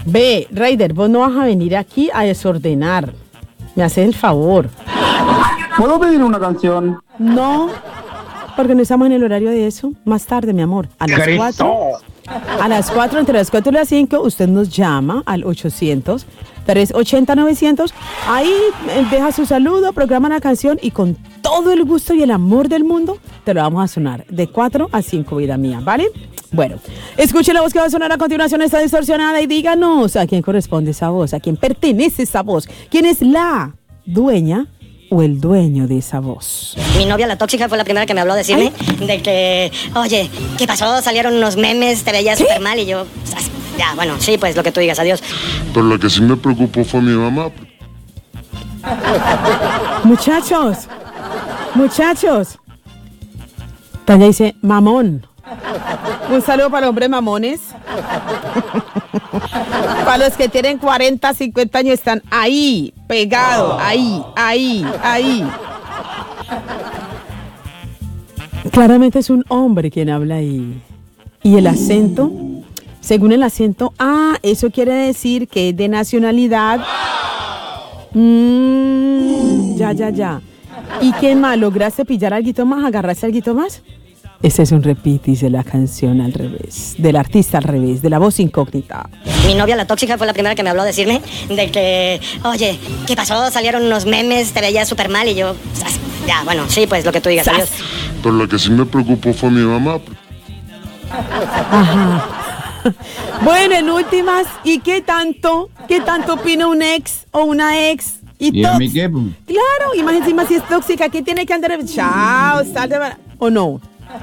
Ve, Raider, vos no vas a venir aquí a desordenar. Me haces el favor. ¿Puedo pedir una canción? No, porque no estamos en el horario de eso. Más tarde, mi amor. A las 4. A las 4, entre las 4 y las 5, usted nos llama al 800-380-900. Ahí deja su saludo, programa la canción y con todo el gusto y el amor del mundo te lo vamos a sonar de 4 a 5, vida mía, ¿vale? Bueno, escuche la voz que va a sonar a continuación, está distorsionada y díganos a quién corresponde esa voz, a quién pertenece esa voz, quién es la dueña o el dueño de esa voz. Mi novia, la tóxica, fue la primera que me habló a decirme de que, oye, ¿qué pasó? Salieron unos memes, te veías súper mal y yo, ya, bueno, sí, pues lo que tú digas, adiós. Pero la que sí me preocupó fue mi mamá. Muchachos. Tania dice, mamón. Un saludo para los hombres mamones. Para los que tienen 40, 50 años están ahí, pegados, ahí. Claramente es un hombre quien habla ahí. Y el acento, según el acento, eso quiere decir que es de nacionalidad. Ya. ¿Y quién más? ¿Lograste pillar algo más? ¿Agarraste algo más? Ese es un repitis de la canción al revés, del artista al revés, de la voz incógnita. Mi novia, la tóxica, fue la primera que me habló a decirme de que, oye, ¿qué pasó? Salieron unos memes, te veías súper mal y yo, ya, bueno, sí, pues lo que tú digas, adiós. Pero la que sí me preocupó fue mi mamá. Ajá. Bueno, en últimas, ¿y qué tanto opina un ex o una ex? ¿Y a mí qué? Claro, imagínate si es tóxica, ¿qué tiene que andar? Chao, salte. ¿O no?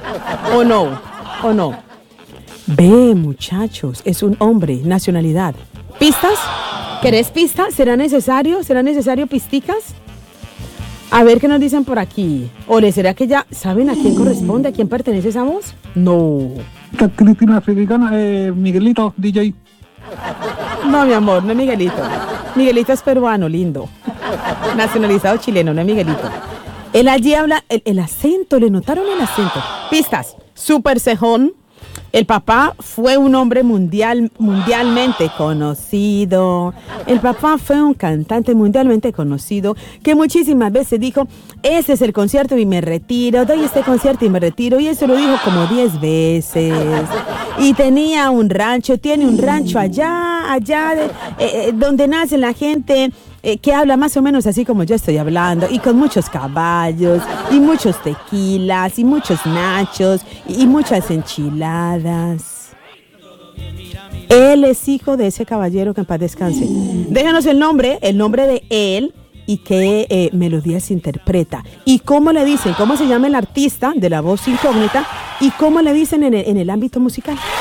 Ve, muchachos, es un hombre, nacionalidad. ¿Pistas? ¿Querés pistas? ¿Será necesario pisticas? A ver qué nos dicen por aquí. ¿O será que ya saben a quién corresponde, a quién pertenece esa voz? No. Cristina Africana, Miguelito, DJ. No, mi amor, no es Miguelito. Miguelito es peruano, lindo. Nacionalizado chileno, no es Miguelito. Él allí habla, el acento, ¿le notaron el acento? Pistas, súper cejón. El papá fue un hombre mundialmente conocido. El papá fue un cantante mundialmente conocido que muchísimas veces dijo, ese es el concierto y me retiro, doy este concierto y me retiro. Y eso lo dijo como 10 veces. Y tiene un rancho allá donde nace la gente que habla más o menos así como yo estoy hablando, y con muchos caballos, y muchos tequilas, y muchos nachos, y muchas enchiladas. Él es hijo de ese caballero, que en paz descanse. Déjanos el nombre de él, y qué melodías interpreta, y cómo le dicen, cómo se llama el artista de la voz incógnita, y cómo le dicen en el ámbito musical.